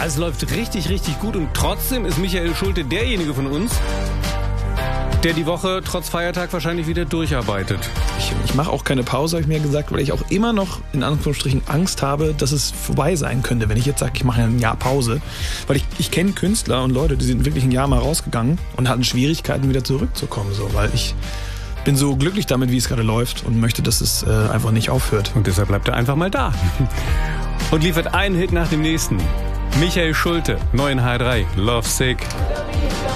es läuft richtig, richtig gut und trotzdem ist Michael Schulte derjenige von uns, der die Woche trotz Feiertag wahrscheinlich wieder durcharbeitet. Ich mache auch keine Pause, habe ich mir gesagt, weil ich auch immer noch in Anführungsstrichen Angst habe, dass es vorbei sein könnte, wenn ich jetzt sage, ich mache ein Jahr Pause. Weil ich kenne Künstler und Leute, die sind wirklich ein Jahr mal rausgegangen und hatten Schwierigkeiten, wieder zurückzukommen. So, weil ich bin so glücklich damit, wie es gerade läuft und möchte, dass es einfach nicht aufhört. Und deshalb bleibt er einfach mal da. Und liefert einen Hit nach dem nächsten. Michael Schulte, neu in H3, Love Sick.